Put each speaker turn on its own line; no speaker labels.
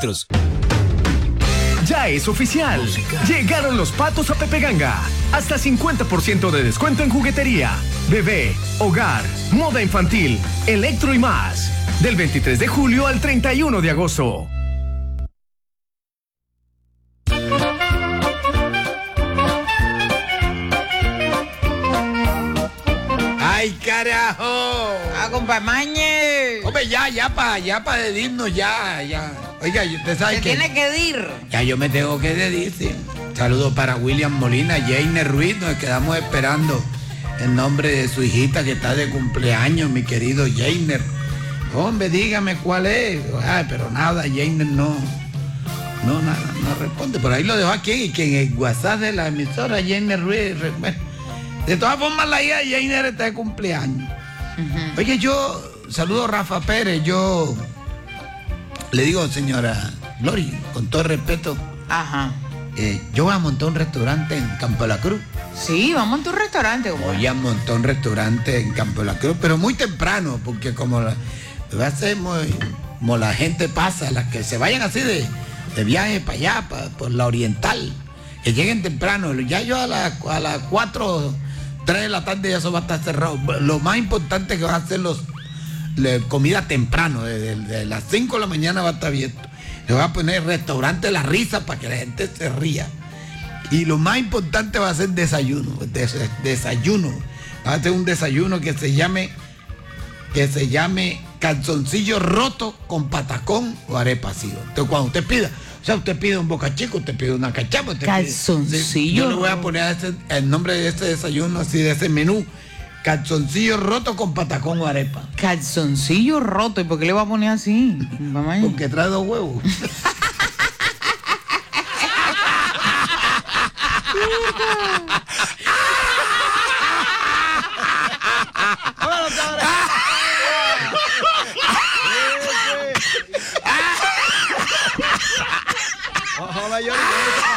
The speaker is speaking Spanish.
Ya es oficial. Llegaron los patos a Pepe Ganga. Hasta 50% de descuento en juguetería, bebé, hogar, moda infantil, electro y más. Del 23 de julio al 31 de agosto.
¡Ay, carajo!
Compa Mañe.
Hombre, ya para despedirnos, ya. Oiga, usted sabe que...
tiene que ir.
Ya yo me tengo que despedir, sí. Saludos para William Molina, Jainer Ruiz, nos quedamos esperando en nombre de su hijita que está de cumpleaños, mi querido Jainer. Hombre, dígame cuál es. Ay, pero nada, Jainer no responde. Por ahí lo dejo aquí, que en el WhatsApp de la emisora, Jainer Ruiz. Bueno, de todas formas, la hija de Jainer está de cumpleaños. Oye, yo saludo a Rafa Pérez, yo le digo, señora Lori, con todo el respeto, yo voy a montar un restaurante en Campo de la Cruz.
Sí, vamos a montar un restaurante.
Voy a montar un restaurante en Campo de la Cruz, pero muy temprano, porque como la gente pasa, las que se vayan así de viaje para allá, por la Oriental, que lleguen temprano. Ya yo a las 4, 3 de la tarde ya eso va a estar cerrado. Lo más importante es que van a hacer comida temprano, desde las 5 de la mañana va a estar abierto. Le voy a poner restaurante La Risa para que la gente se ría. Y lo más importante va a ser desayuno. Va a ser un desayuno que se llame calzoncillo roto con patacón o arepa así. Entonces cuando usted pida, o sea, usted pide un boca chico, usted pide una cachapa,
calzoncillo.
Yo le voy a poner el nombre de este desayuno, así de ese menú. Calzoncillo roto con patacón o arepa.
Calzoncillo roto. ¿Y por qué le va a poner así?
Porque trae 2 huevos.
Ojalá yo